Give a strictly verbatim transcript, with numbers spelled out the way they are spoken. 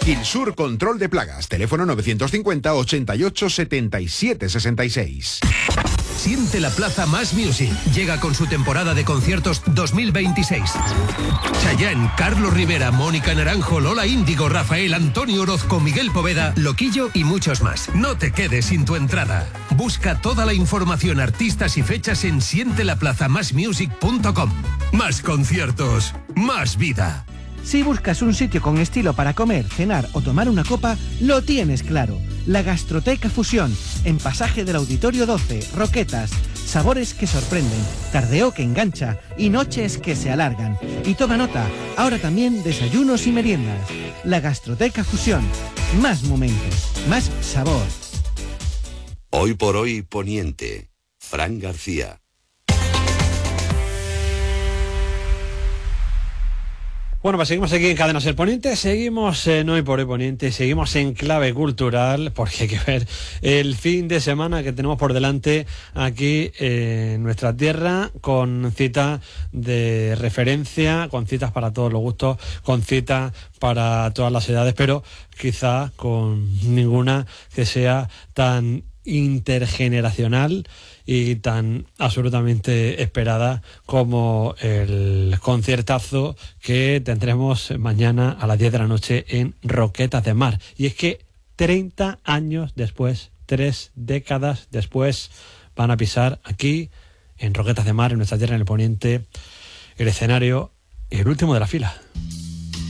Quilsur Control de Plagas, teléfono novecientos cincuenta, ochenta y ocho, setenta y siete, sesenta y seis. Siente la Plaza Más Music. Llega con su temporada de conciertos dos mil veintiséis. Chayanne, Carlos Rivera, Mónica Naranjo, Lola Índigo, Rafael, Antonio Orozco, Miguel Poveda, Loquillo y muchos más. No te quedes sin tu entrada. Busca toda la información, artistas y fechas en siente la plaza más music punto com. Más conciertos, más vida. Si buscas un sitio con estilo para comer, cenar o tomar una copa, lo tienes claro. La Gastroteca Fusión, en Pasaje del Auditorio doce, Roquetas. Sabores que sorprenden, tardeo que engancha y noches que se alargan. Y toma nota, ahora también desayunos y meriendas. La Gastroteca Fusión. Más momentos, más sabor. Hoy por hoy Poniente. Fran García. Bueno, pues seguimos aquí en Cadena Ser Poniente, seguimos en Hoy por Hoy Poniente, seguimos en clave cultural, porque hay que ver el fin de semana que tenemos por delante aquí en nuestra tierra, con citas de referencia, con citas para todos los gustos, con citas para todas las edades, pero quizá con ninguna que sea tan intergeneracional y tan absolutamente esperada como el conciertazo que tendremos mañana a las diez de la noche en Roquetas de Mar. Y es que treinta años después, tres décadas después, van a pisar aquí en Roquetas de Mar, en nuestra tierra, en el Poniente, el escenario, el último de la fila.